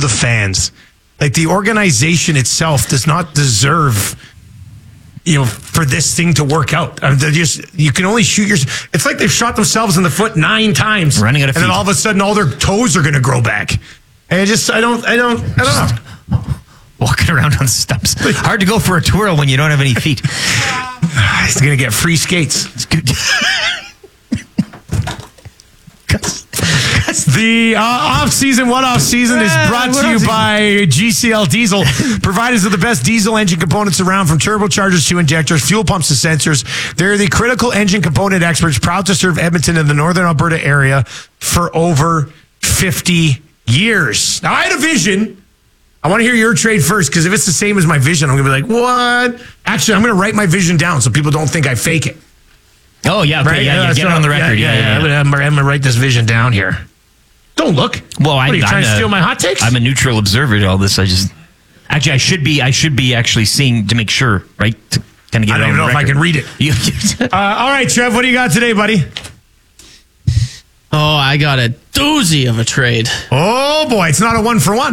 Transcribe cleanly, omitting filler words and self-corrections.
the fans. Like, the organization itself does not deserve, for this thing to work out. You can only shoot it's like they've shot themselves in the foot 9 times. Running out of feet. And then all of a sudden, all their toes are going to grow back. And I don't know. Walking around on stumps. Hard to go for a twirl when you don't have any feet. He's going to get free skates. It's good. The off-season is brought to you by GCL Diesel. Providers of the best diesel engine components around, from turbochargers to injectors, fuel pumps to sensors. They're the critical engine component experts, proud to serve Edmonton and the Northern Alberta area for over 50 years. Now, I had a vision. I want to hear your trade first, because if it's the same as my vision, I'm going to be like, what? Actually, I'm going to write my vision down so people don't think I fake it. Oh, yeah. Okay, right? Get it on the record. Yeah. I'm going to write this vision down here. Don't look. Well, are you trying to steal my hot takes? I'm a neutral observer to all this. I should be actually seeing to make sure, right? To kind of get I don't even know if I can read it. All right, Trev, what do you got today, buddy? Oh, I got a doozy of a trade. Oh, boy. It's not a 1-for-1.